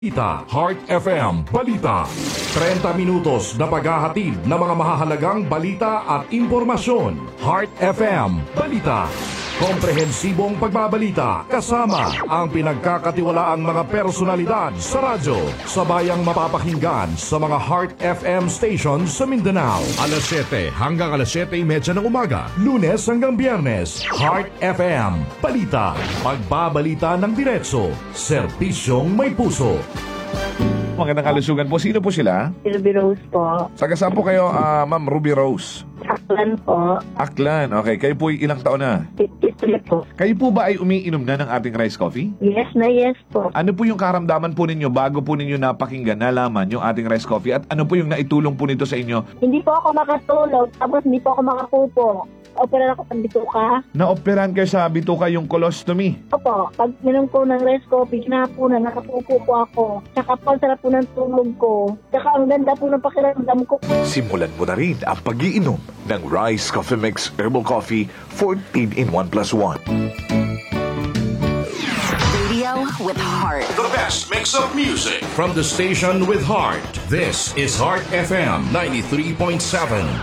Balita, Heart FM, Balita. 30 minutos na paghahatid ng mga mahahalagang balita at impormasyon. Heart FM, Balita. Komprehensibong pagbabalita kasama ang pinagkakatiwalaang mga personalidad sa radyo. Sabayang mapapakinggan sa mga Heart FM stations sa Mindanao. Alas 7 hanggang alas 7:30 ng umaga. Lunes hanggang Biyernes. Heart FM, Balita. Pagbabalita ng diretso. Serbisyong may puso. Magandang kalusugan po. Sino po sila? Ruby Rose po. Taga saan po kayo, Ma'am Ruby Rose? Aklan po. Aklan. Okay. Kayo po ilang taon na? 53 po. Kayo po ba ay umiinom na ng ating rice coffee? Yes na yes po. Ano po yung karamdaman po ninyo bago po ninyo napakinggan, nalaman yung ating rice coffee? At ano po yung naitulong po nito sa inyo? Hindi po ako makatulog, tapos hindi po ako makapupo. Opera ako ng bituka. Naoperahan kayo sa bituka yung colostomy. Opo, pag minom ko ng rice coffee, ginapunan, nakapupo po ako. Tsaka po, sarap po ng tulog ko. Tsaka ang ganda po ng pakiramdam ko. Simulan mo na rin ang pag-iinom ng Rice Coffee Mix Herbal Coffee 14 in 1 plus 1. Radio with heart. The best mix of music from the station with heart. This is Heart FM 93.7.